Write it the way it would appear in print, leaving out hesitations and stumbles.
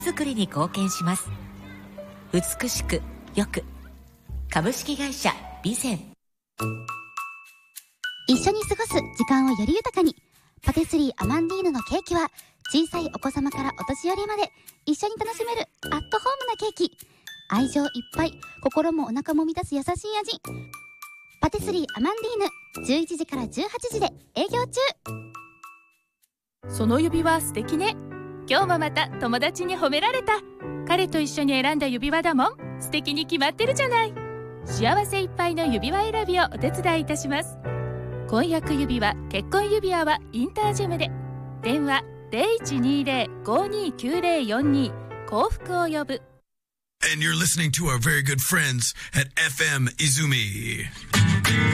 作りに貢献します。美しくよく、株式会社備前。 一緒に過ごす時間をより豊かに、パティスリーアマンディーヌのケーキは小さいお子様からお年寄りまで一緒に楽しめるアットホームなケーキ。愛情いっぱい、心もお腹も満たす優しい味。パティスリーアマンディーヌ、11時から18時で営業中。 その指輪素敵ね。今日もまた友達に褒められた。彼と一緒に選んだ指輪だもん。素敵に決まってるじゃない。幸せいっぱいの指輪選びをお手伝いいたします。婚約指輪、結婚指輪はインタージェムで。電話 0120-529042 幸福を呼ぶ。 And you're listening to our very good friends at FM Izumi.